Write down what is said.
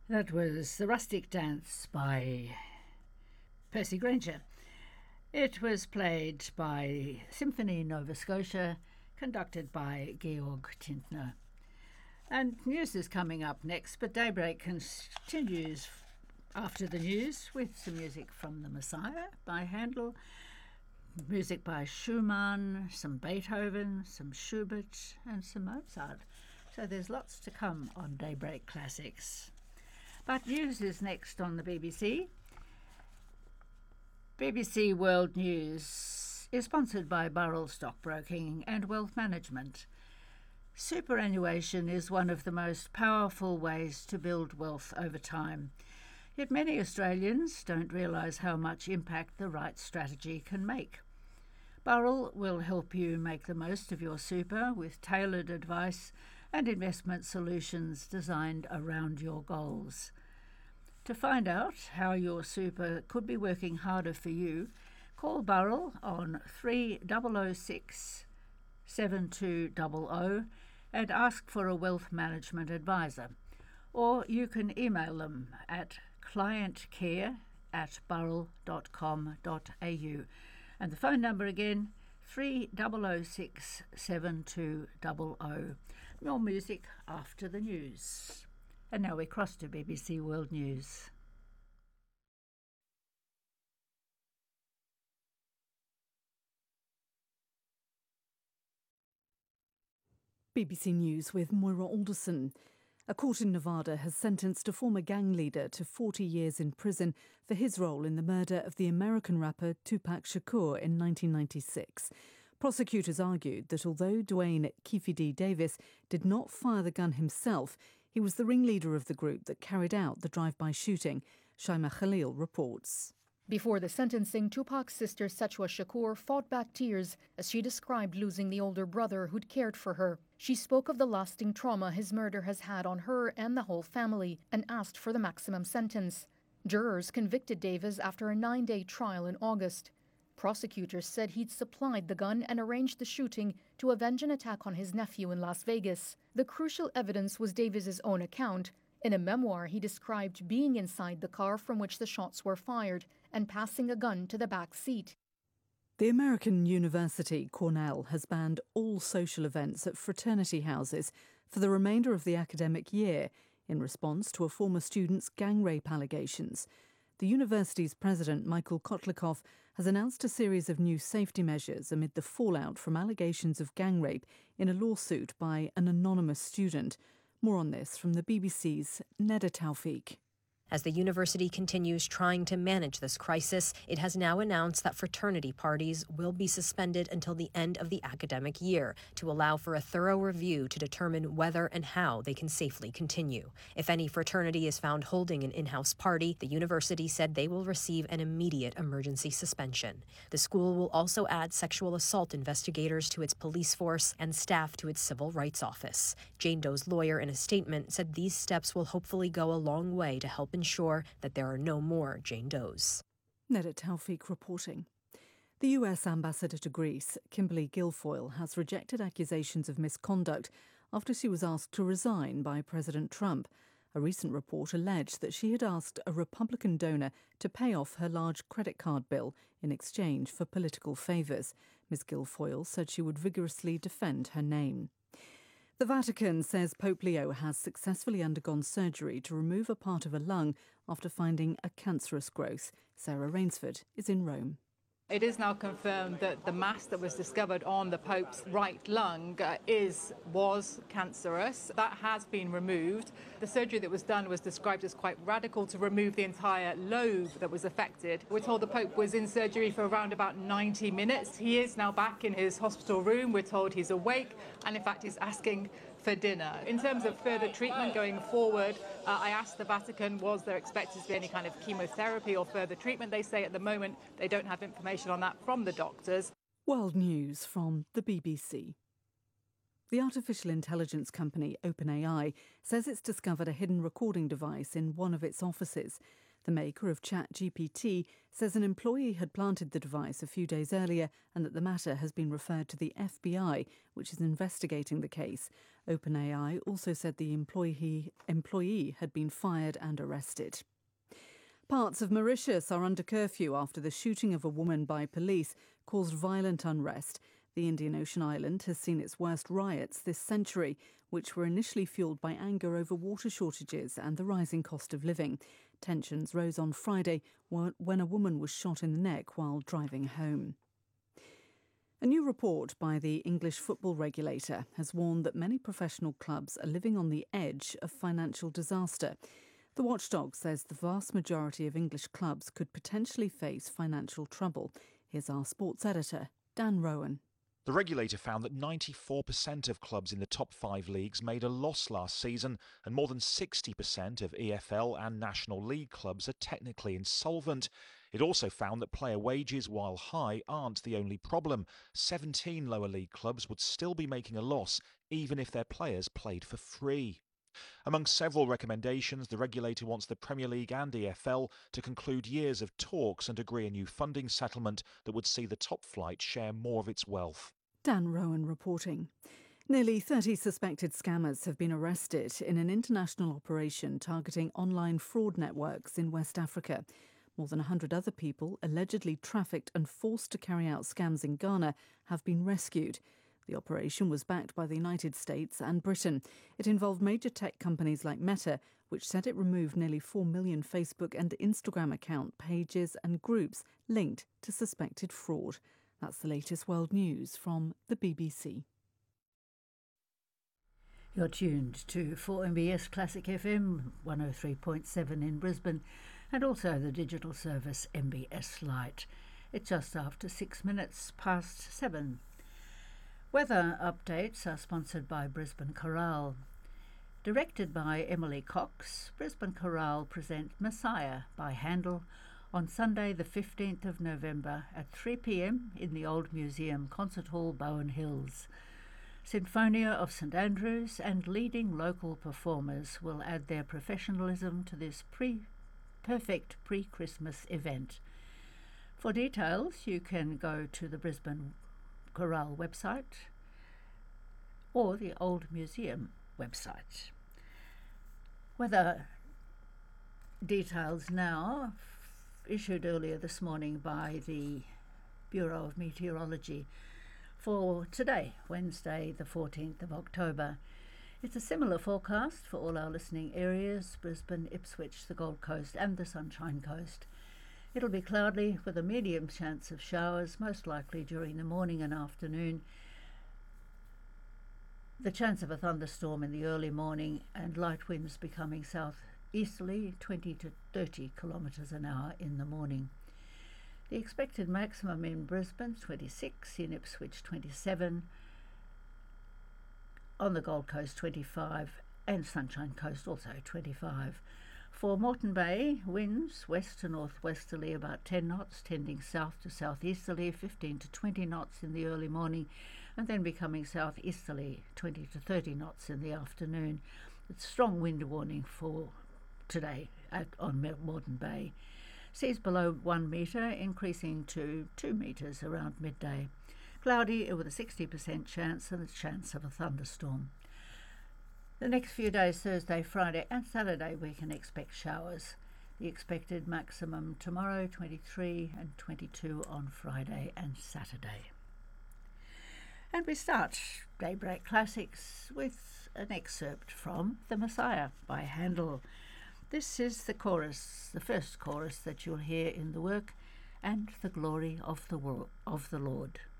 That was The Rustic Dance by Percy Grainger. It was played by Symphony Nova Scotia, conducted by Georg Tintner. And news is coming up next, but Daybreak continues after the news with some music from The Messiah by Handel, music by Schumann, some Beethoven, some Schubert, and some Mozart. So there's lots to come on Daybreak Classics. But news is next on the BBC. BBC World News is sponsored by Burrell Stockbroking and Wealth Management. Superannuation is one of the most powerful ways to build wealth over time. Yet many Australians don't realise how much impact the right strategy can make. Burrell will help you make the most of your super with tailored advice and investment solutions designed around your goals. To find out how your super could be working harder for you, call Burrell on 3006 7200 and ask for a wealth management advisor. Or you can email them at clientcare@burrell.com.au. And the phone number again, 3006 7200. More music after the news. And now we cross to BBC World News. BBC News with Moira Alderson. A court in Nevada has sentenced a former gang leader to 40 years in prison for his role in the murder of the American rapper Tupac Shakur in 1996. Prosecutors argued that although Dwayne Keefe D. Davis did not fire the gun himself, he was the ringleader of the group that carried out the drive-by shooting. Shaima Khalil reports. Before the sentencing, Tupac's sister Sechwa Shakur fought back tears as she described losing the older brother who'd cared for her. She spoke of the lasting trauma his murder has had on her and the whole family and asked for the maximum sentence. Jurors convicted Davis after a 9-day trial in August. Prosecutors said he'd supplied the gun and arranged the shooting to avenge an attack on his nephew in Las Vegas. The crucial evidence was Davis's own account. In a memoir, he described being inside the car from which the shots were fired and passing a gun to the back seat. The American university, Cornell, has banned all social events at fraternity houses for the remainder of the academic year in response to a former student's gang rape allegations. The university's president, Michael Kotlikoff, has announced a series of new safety measures amid the fallout from allegations of gang rape in a lawsuit by an anonymous student. More on this from the BBC's Neda Taufik. As the university continues trying to manage this crisis, it has now announced that fraternity parties will be suspended until the end of the academic year to allow for a thorough review to determine whether and how they can safely continue. If any fraternity is found holding an in-house party, the university said they will receive an immediate emergency suspension. The school will also add sexual assault investigators to its police force and staff to its civil rights office. Jane Doe's lawyer in a statement said these steps will hopefully go a long way to help ensure that there are no more Jane Does. Neda Taufik reporting. The US ambassador to Greece, Kimberly Guilfoyle, has rejected accusations of misconduct after she was asked to resign by President Trump. A recent report alleged that she had asked a Republican donor to pay off her large credit card bill in exchange for political favours. Ms. Guilfoyle said she would vigorously defend her name. The Vatican says Pope Leo has successfully undergone surgery to remove a part of a lung after finding a cancerous growth. Sarah Rainsford is in Rome. It is now confirmed that the mass that was discovered on the Pope's right lung was cancerous. That has been removed. The surgery that was done was described as quite radical to remove the entire lobe that was affected. We're told the Pope was in surgery for around about 90 minutes. He is now back in his hospital room. We're told he's awake and in fact he's asking for dinner. In terms of further treatment going forward, I asked the Vatican, was there expected to be any kind of chemotherapy or further treatment? They say at the moment they don't have information on that from the doctors. World News from the BBC. The artificial intelligence company OpenAI says it's discovered a hidden recording device in one of its offices. The maker of ChatGPT says an employee had planted the device a few days earlier and that the matter has been referred to the FBI, which is investigating the case. OpenAI also said the employee had been fired and arrested. Parts of Mauritius are under curfew after the shooting of a woman by police caused violent unrest. The Indian Ocean island has seen its worst riots this century, which were initially fuelled by anger over water shortages and the rising cost of living. Tensions rose on Friday when a woman was shot in the neck while driving home. A new report by the English football regulator has warned that many professional clubs are living on the edge of financial disaster. The watchdog says the vast majority of English clubs could potentially face financial trouble. Here's our sports editor, Dan Rowan. The regulator found that 94% of clubs in the top 5 leagues made a loss last season, and more than 60% of EFL and National League clubs are technically insolvent. It also found that player wages, while high, aren't the only problem. 17 lower league clubs would still be making a loss, even if their players played for free. Among several recommendations, the regulator wants the Premier League and EFL to conclude years of talks and agree a new funding settlement that would see the top flight share more of its wealth. Dan Rowan reporting. Nearly 30 suspected scammers have been arrested in an international operation targeting online fraud networks in West Africa. More than 100 other people, allegedly trafficked and forced to carry out scams in Ghana, have been rescued. The operation was backed by the United States and Britain. It involved major tech companies like Meta, which said it removed nearly 4 million Facebook and Instagram account pages and groups linked to suspected fraud. That's the latest world news from the BBC. You're tuned to 4MBS Classic FM 103.7 in Brisbane and also the digital service MBS Lite. It's just after 6 minutes past 7. Weather updates are sponsored by Brisbane Chorale. Directed by Emily Cox, Brisbane Chorale present Messiah by Handel on Sunday the 15th of November at 3 p.m. in the Old Museum Concert Hall, Bowen Hills. Sinfonia of St Andrews and leading local performers will add their professionalism to this perfect pre-Christmas event. For details, you can go to the Brisbane Chorale website or the Old Museum website. Weather details now, issued earlier this morning by the Bureau of Meteorology for today, Wednesday the 14th of October. It's a similar forecast for all our listening areas, Brisbane, Ipswich, the Gold Coast and the Sunshine Coast. It'll be cloudy with a medium chance of showers, most likely during the morning and afternoon. The chance of a thunderstorm in the early morning and light winds becoming southeasterly 20 to 30 kilometres an hour in the morning. The expected maximum in Brisbane 26, in Ipswich 27, on the Gold Coast 25 and Sunshine Coast also 25. For Moreton Bay, winds west to northwesterly about 10 knots, tending south to southeasterly 15 to 20 knots in the early morning, and then becoming southeasterly 20 to 30 knots in the afternoon. It's a strong wind warning for today on Moreton Bay. Seas below 1 metre, increasing to 2 metres around midday. Cloudy with a 60% chance and a chance of a thunderstorm. The next few days, Thursday, Friday and Saturday, we can expect showers. The expected maximum tomorrow, 23 and 22 on Friday and Saturday. And we start Daybreak Classics with an excerpt from The Messiah by Handel. This is the chorus, the first chorus that you'll hear in the work, and the glory of the Lord.